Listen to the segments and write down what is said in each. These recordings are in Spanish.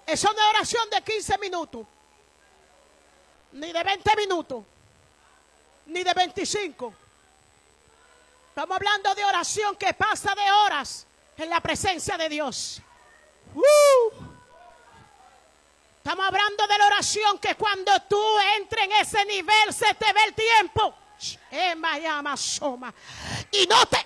Eso no es oración de 15 minutos, ni de 20 minutos, ni de 25. Estamos hablando de oración que pasa de horas en la presencia de Dios. Estamos hablando de la oración que cuando tú entres en ese nivel se te ve el tiempo. Y no te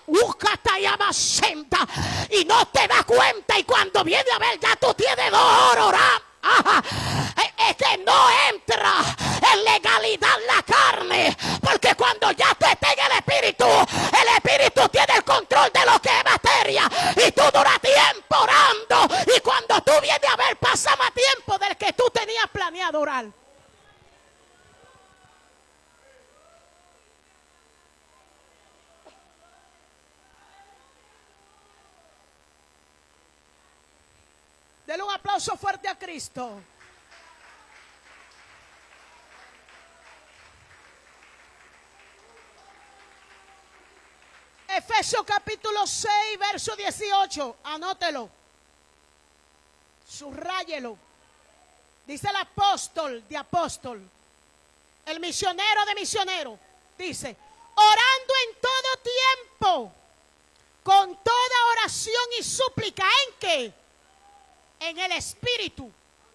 y no te das cuenta, y cuando viene a ver ya tú tienes 2 horas orando. Es que no entra en legalidad la carne, porque cuando ya tú estés en el espíritu tiene el control de lo que es materia, y tú duras tiempo orando, y cuando tú vienes a ver pasa más tiempo del que tú tenías planeado orar. Denle un aplauso fuerte a Cristo. Efesios capítulo 6, verso 18. Anótelo. Subráyelo. Dice el apóstol de apóstol. El misionero de misionero. Dice: orando en todo tiempo, con toda oración y súplica. ¿En qué? En el espíritu.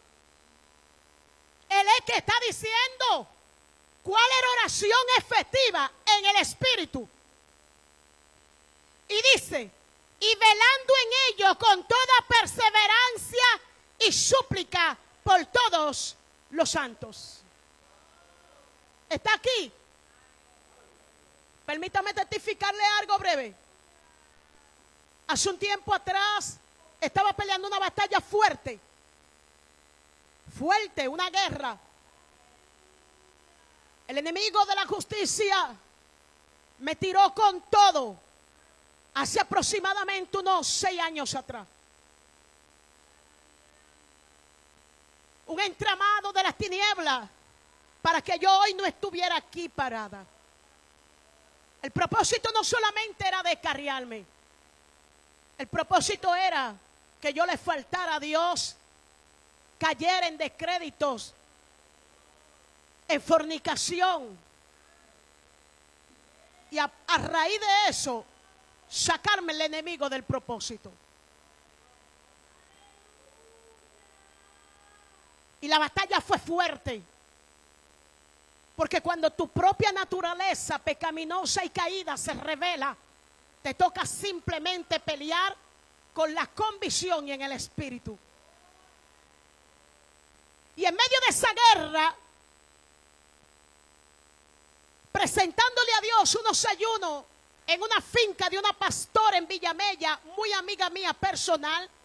Él es que está diciendo cuál es la oración efectiva en el espíritu. Y dice: y velando en ello con toda perseverancia y súplica por todos los santos. ¿Está aquí? Permítame testificarle algo breve. Hace un tiempo atrás estaba peleando una batalla fuerte, una guerra. El enemigo de la justicia me tiró con todo hace aproximadamente unos 6 años atrás. Un entramado de las tinieblas para que yo hoy no estuviera aquí parada. El propósito no solamente era descarriarme. El propósito era que yo le faltara a Dios, cayera en descréditos, en fornicación. Y a raíz de eso, sacarme el enemigo del propósito. Y la batalla fue fuerte. Porque cuando tu propia naturaleza pecaminosa y caída se revela, te toca simplemente pelear con la convicción y en el espíritu. Y en medio de esa guerra, presentándole a Dios unos ayunos en una finca de una pastora en Villamella, muy amiga mía personal,